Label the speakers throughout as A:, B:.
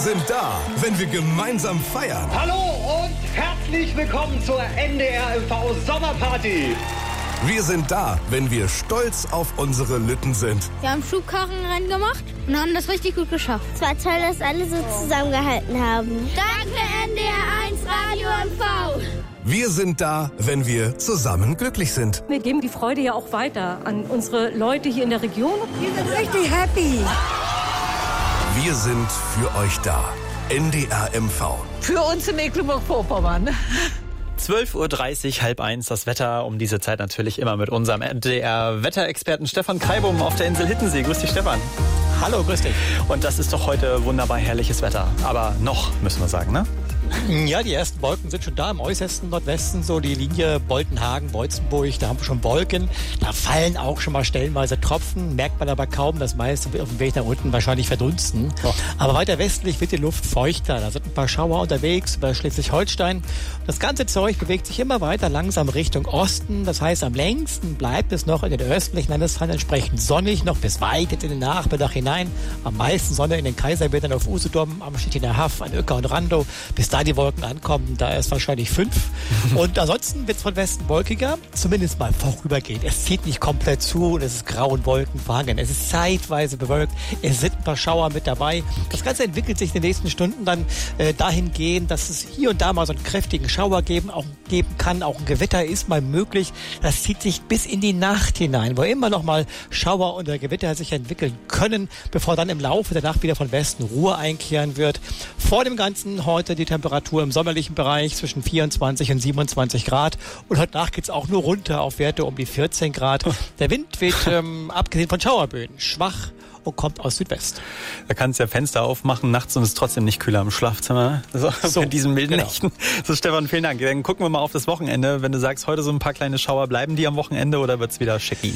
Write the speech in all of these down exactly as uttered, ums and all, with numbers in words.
A: sind da, wenn wir gemeinsam feiern.
B: Hallo und herzlich willkommen zur N D R M V Sommerparty.
A: Wir sind da, wenn wir stolz auf unsere Lütten sind.
C: Wir haben Schubkarrenrennen gemacht und haben das richtig gut geschafft.
D: Es war toll, dass alle so zusammengehalten haben.
C: Danke N D R eins Radio M V.
A: Wir sind da, wenn wir zusammen glücklich sind.
E: Wir geben die Freude ja auch weiter an unsere Leute hier in der Region.
F: Wir sind richtig happy.
A: Wir sind für euch da. N D R M V.
F: Für uns in Mecklenburg-Vorpommern.
G: zwölf Uhr dreißig, halb eins, das Wetter um diese Zeit natürlich immer mit unserem N D R-Wetterexperten Stefan Kreibum auf der Insel Hittensee. Grüß dich, Stefan.
H: Hallo, grüß dich.
G: Und das ist doch heute wunderbar herrliches Wetter. Aber noch, müssen wir sagen, ne?
H: Ja, die ersten Wolken sind schon da im äußersten Nordwesten, so die Linie Boltenhagen, Beutzenburg, da haben wir schon Wolken. Da fallen auch schon mal stellenweise Tropfen, merkt man aber kaum, das meiste wird auf dem Weg nach unten wahrscheinlich verdunsten. Oh. Aber weiter westlich wird die Luft feuchter, da sind ein paar Schauer unterwegs über Schleswig-Holstein. Das ganze Zeug bewegt sich immer weiter langsam Richtung Osten, das heißt am längsten bleibt es noch in den östlichen Landesteilen entsprechend sonnig, noch bis weit in den Nachmittag hinein. Am meisten Sonne in den Kaiserwäldern auf Usedom, am Stettiner Haff, an Uecker und Randow, bis da die Wolken ankommen, da ist wahrscheinlich fünf. Und ansonsten wird es von Westen wolkiger, zumindest mal vorübergehend. Es zieht nicht komplett zu und es ist grau und Wolken verhangen. Es ist zeitweise bewölkt, es sind ein paar Schauer mit dabei. Das Ganze entwickelt sich in den nächsten Stunden dann äh, dahingehend, dass es hier und da mal so einen kräftigen Schauer geben, auch geben kann. Auch ein Gewitter ist mal möglich. Das zieht sich bis in die Nacht hinein, wo immer noch mal Schauer und Gewitter sich entwickeln können, bevor dann im Laufe der Nacht wieder von Westen Ruhe einkehren wird. Vor dem Ganzen heute die Temperatur im sommerlichen Bereich zwischen vierundzwanzig und siebenundzwanzig Grad. Und heute Nacht geht es auch nur runter auf Werte um die vierzehn Grad. Der Wind weht, ähm, abgesehen von Schauerböen, schwach und kommt aus Südwest.
G: Da kannst du ja Fenster aufmachen nachts und es ist trotzdem nicht kühler im Schlafzimmer. So, so in diesen milden
H: genau.
G: Nächten. So, Stefan, vielen Dank. Dann gucken wir mal auf das Wochenende. Wenn du sagst, heute so ein paar kleine Schauer, bleiben die am Wochenende oder wird es wieder schicki?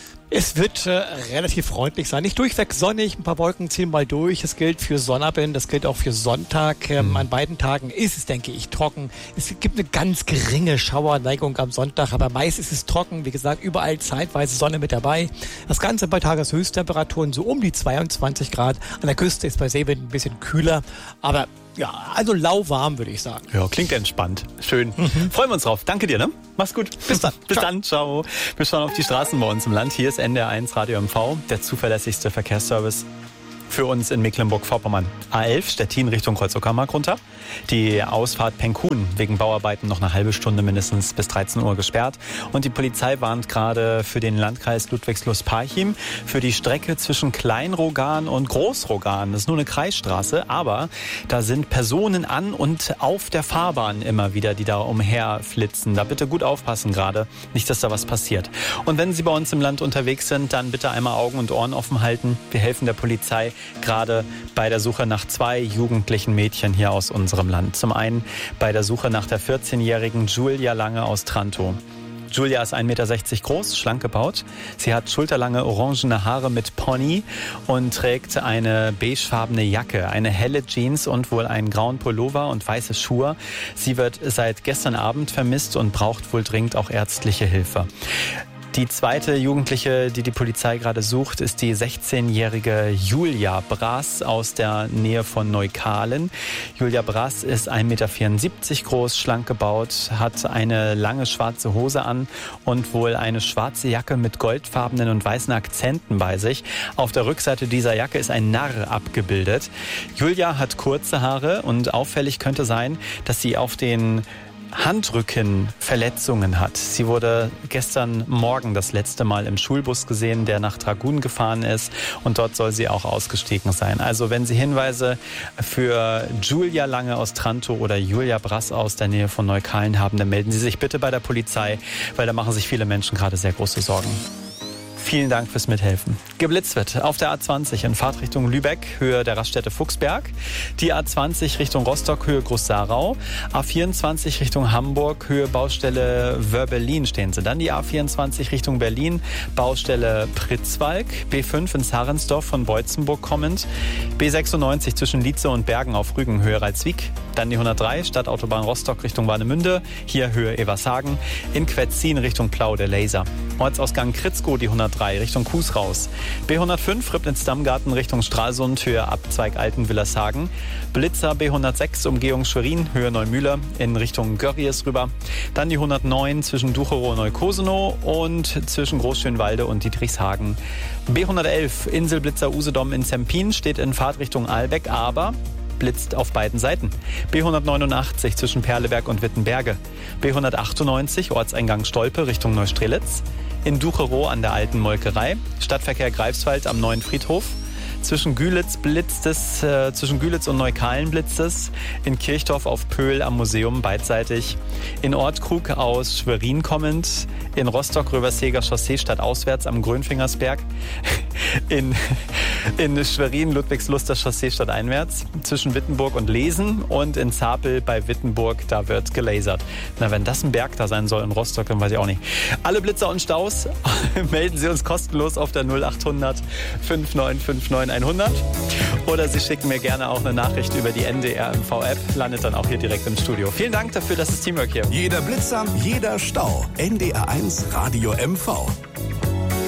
H: Es wird äh, relativ freundlich sein. Nicht durchweg sonnig, ein paar Wolken ziehen mal durch. Es gilt für Sonnabend, das gilt auch für Sonntag. Ähm, mhm. An beiden Tagen ist es, denke ich, trocken. Es gibt eine ganz geringe Schauerneigung am Sonntag, aber meist ist es trocken. Wie gesagt, überall zeitweise Sonne mit dabei. Das Ganze bei Tageshöchsttemperaturen so um die zweiundzwanzig Grad. An der Küste ist bei Seewind ein bisschen kühler, aber ja, also lauwarm, würde ich sagen.
G: Ja, klingt entspannt. Schön. Mhm. Freuen wir uns drauf. Danke dir, ne? Mach's gut. Bis dann. Bis ciao. dann. Ciao. Wir schauen auf die Straßen bei uns im Land. Hier ist N D R eins Radio M V, der zuverlässigste Verkehrsservice für uns in Mecklenburg-Vorpommern. A elf, Stettin Richtung Kreuz-Uckermark runter. Die Ausfahrt Penkhuhn wegen Bauarbeiten noch eine halbe Stunde mindestens bis dreizehn Uhr gesperrt. Und die Polizei warnt gerade für den Landkreis Ludwigslust-Parchim für die Strecke zwischen Kleinrogan und Großrogan. Das ist nur eine Kreisstraße, aber da sind Personen an und auf der Fahrbahn immer wieder, die da umherflitzen. Da bitte gut aufpassen gerade, nicht, dass da was passiert. Und wenn Sie bei uns im Land unterwegs sind, dann bitte einmal Augen und Ohren offen halten. Wir helfen der Polizei gerade bei der Suche nach zwei jugendlichen Mädchen hier aus unserem Land. Zum einen bei der Suche nach der vierzehnjährigen Julia Lange aus Trantow. Julia ist ein Meter sechzig groß, schlank gebaut. Sie hat schulterlange orangene Haare mit Pony und trägt eine beigefarbene Jacke, eine helle Jeans und wohl einen grauen Pullover und weiße Schuhe. Sie wird seit gestern Abend vermisst und braucht wohl dringend auch ärztliche Hilfe. Die zweite Jugendliche, die die Polizei gerade sucht, ist die sechzehnjährige Julia Brass aus der Nähe von Neukalen. Julia Brass ist ein Meter vierundsiebzig groß, schlank gebaut, hat eine lange schwarze Hose an und wohl eine schwarze Jacke mit goldfarbenen und weißen Akzenten bei sich. Auf der Rückseite dieser Jacke ist ein Narr abgebildet. Julia hat kurze Haare und auffällig könnte sein, dass sie auf den Handrücken Verletzungen hat. Sie wurde gestern Morgen das letzte Mal im Schulbus gesehen, der nach Dragun gefahren ist, und dort soll sie auch ausgestiegen sein. Also wenn Sie Hinweise für Julia Lange aus Trantow oder Julia Brass aus der Nähe von Neukalen haben, dann melden Sie sich bitte bei der Polizei, weil da machen sich viele Menschen gerade sehr große Sorgen. Vielen Dank fürs Mithelfen. Geblitzt wird auf der A zwanzig in Fahrtrichtung Lübeck, Höhe der Raststätte Fuchsberg. Die A zwanzig Richtung Rostock, Höhe Groß-Sarau. A vierundzwanzig Richtung Hamburg, Höhe Baustelle Wörbelin stehen Sie. Dann die A vierundzwanzig Richtung Berlin, Baustelle Pritzwalk. B fünf ins Harrensdorf von Beutzenburg kommend. B sechsundneunzig zwischen Lietze und Bergen auf Rügen, Höhe Reitswiek. Dann die hundertdrei, Stadtautobahn Rostock Richtung Warnemünde, hier Höhe Evershagen. In Quetzin Richtung Plau, der Laser. Ortsausgang Kritzkow, die hundertdrei frei Richtung Kues raus. B hundertfünf Ribnitz-Dammgarten Richtung Stralsund, Höhe Abzweig Alten-Willershagen. Blitzer B hundertsechs Umgehung Schwerin, Höhe Neumühle in Richtung Görries rüber. Dann die hundertneun zwischen Ducherow und Neukosenow und zwischen Großschönwalde und Dietrichshagen. B hundertelf Inselblitzer Usedom in Zempin steht in Fahrtrichtung Ahlbeck, aber blitzt auf beiden Seiten. B hundertneunundachtzig zwischen Perleberg und Wittenberge. B hundertachtundneunzig Ortseingang Stolpe Richtung Neustrelitz. In Ducherow an der alten Molkerei. Stadtverkehr Greifswald am neuen Friedhof. Zwischen Gülitz blitzt es, äh, zwischen Gülitz und Neukalen blitzt es. In Kirchdorf auf Pöhl am Museum beidseitig. In Ortkrug aus Schwerin kommend. In Rostock-Röberseger Chaussee stadtauswärts am Grönfingersberg. In, in Schwerin Ludwigsluster Chaussee stadteinwärts. Zwischen Wittenburg und Lesen. Und in Zapel bei Wittenburg, da wird gelasert. Na, wenn das ein Berg da sein soll in Rostock, dann weiß ich auch nicht. Alle Blitzer und Staus melden Sie uns kostenlos auf der null achthundert fünf neun fünf neun hundert. Oder Sie schicken mir gerne auch eine Nachricht über die N D R M V App. Landet dann auch hier direkt im Studio. Vielen Dank dafür, das ist Teamwork hier.
A: Jeder Blitzer, jeder Stau. N D R eins Radio M V.